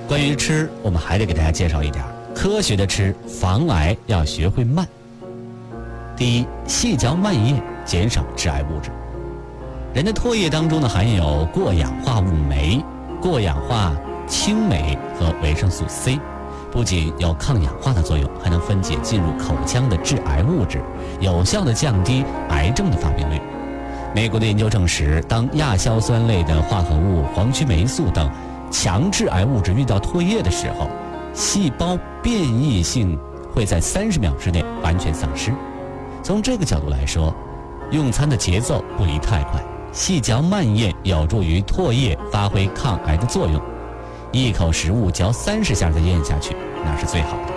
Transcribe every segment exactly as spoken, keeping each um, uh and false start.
关于吃，我们还得给大家介绍一点科学的吃，防癌要学会慢。第一，细嚼慢咽，减少致癌物质。人的唾液当中呢含有过氧化物酶、过氧化氢酶和维生素 C， 不仅有抗氧化的作用，还能分解进入口腔的致癌物质，有效地降低癌症的发病率。美国的研究证实，当亚硝酸类的化合物、黄曲霉素等强致癌物质遇到唾液的时候，细胞变异性会在三十秒之内完全丧失。从这个角度来说，用餐的节奏不宜太快，细嚼慢咽有助于唾液发挥抗癌的作用。一口食物嚼三十下再咽下去，那是最好的。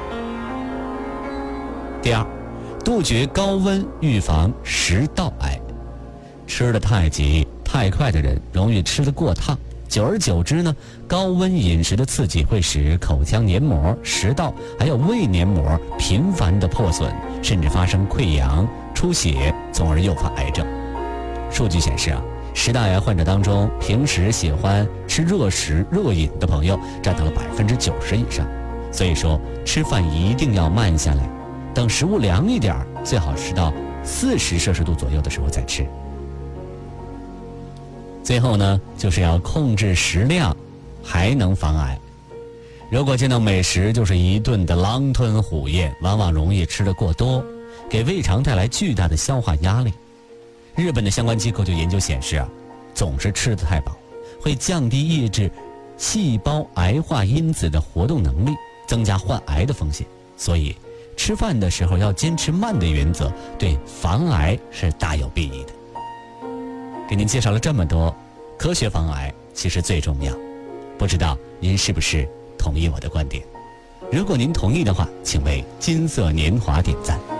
第二，杜绝高温，预防食道癌。吃得太急太快的人容易吃得过烫，久而久之呢，高温饮食的刺激会使口腔黏膜、食道还有胃黏膜频繁的破损，甚至发生溃疡、出血，从而诱发癌症。数据显示啊，食道癌患者当中，平时喜欢吃热食、热饮的朋友占到了百分之九十以上。所以说，吃饭一定要慢下来，等食物凉一点，最好吃到四十摄氏度左右的时候再吃。最后呢，就是要控制食量，还能防癌。如果见到美食就是一顿的狼吞虎咽，往往容易吃得过多，给胃肠带来巨大的消化压力。日本的相关机构就研究显示啊，总是吃得太饱，会降低抑制细胞癌化因子的活动能力，增加患癌的风险。所以，吃饭的时候要坚持慢的原则，对防癌是大有裨益的。给您介绍了这么多，科学防癌其实最重要。不知道您是不是同意我的观点？如果您同意的话，请为金色年华点赞。